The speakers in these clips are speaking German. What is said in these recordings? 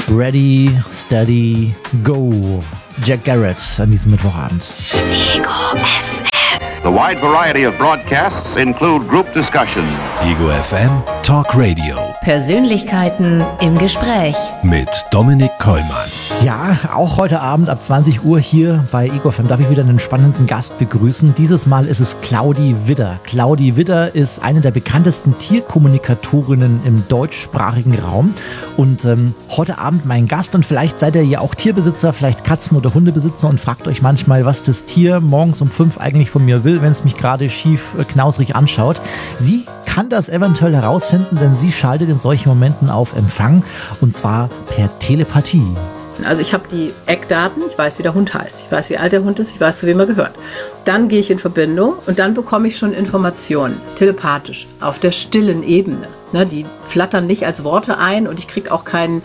Ready, steady, go. Jack Garrett an diesem Mittwochabend. Ego FM. The wide variety of broadcasts include group discussion. Ego FM Talk Radio. Persönlichkeiten im Gespräch. Mit Dominik Kollmann. Ja, auch heute Abend ab 20 Uhr hier bei Ego FM darf ich wieder einen spannenden Gast begrüßen. Dieses Mal ist es Claudi Widder. Claudi Widder ist eine der bekanntesten Tierkommunikatorinnen im deutschsprachigen Raum. Und heute Abend mein Gast. Und vielleicht seid ihr ja auch Tierbesitzer, vielleicht Katzen- oder Hundebesitzer und fragt euch manchmal, was das Tier morgens um 5 eigentlich von mir will, wenn es mich gerade schief knausrig anschaut. Sie kann das eventuell herausfinden, denn sie schaltet in solchen Momenten auf Empfang und zwar per Telepathie. Also ich habe die Eckdaten, ich weiß, wie der Hund heißt, ich weiß, wie alt der Hund ist, ich weiß, zu wem er gehört. Dann gehe ich in Verbindung und dann bekomme ich schon Informationen, telepathisch, auf der stillen Ebene. Die flattern nicht als Worte ein und ich kriege auch keinen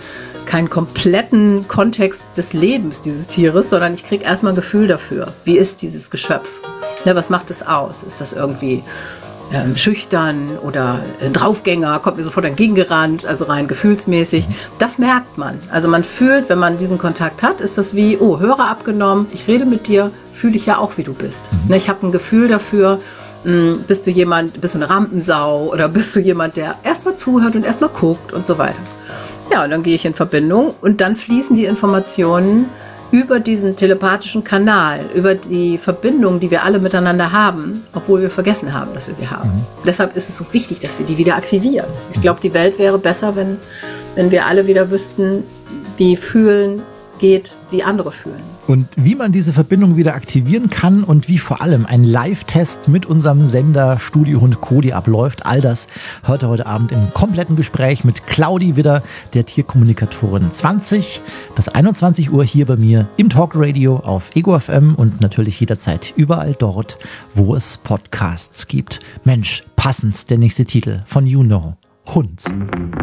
kompletten Kontext des Lebens dieses Tieres, sondern ich kriege erstmal ein Gefühl dafür, wie ist dieses Geschöpf, was macht es aus, ist das irgendwie schüchtern oder ein Draufgänger, kommt mir sofort entgegengerannt, also rein gefühlsmäßig. Das merkt man. Also man fühlt, wenn man diesen Kontakt hat, ist das wie, oh, Hörer abgenommen, ich rede mit dir, fühle ich ja auch, wie du bist. Ich habe ein Gefühl dafür, bist du eine Rampensau oder bist du jemand, der erstmal zuhört und erstmal guckt und so weiter. Ja, und dann gehe ich in Verbindung und dann fließen die Informationen über diesen telepathischen Kanal, über die Verbindung, die wir alle miteinander haben, obwohl wir vergessen haben, dass wir sie haben. Deshalb ist es so wichtig, dass wir die wieder aktivieren. Ich glaube, die Welt wäre besser, wenn wir alle wieder wüssten, wie fühlen geht, wie andere fühlen. Und wie man diese Verbindung wieder aktivieren kann und wie vor allem ein Live-Test mit unserem Sender Studiohund Cody abläuft, all das hört ihr heute Abend im kompletten Gespräch mit Claudi Widder, der Tierkommunikatorin 20 bis 21 Uhr hier bei mir im Talkradio auf Ego FM und natürlich jederzeit überall dort, wo es Podcasts gibt. Mensch, passend der nächste Titel von You Know, Hund.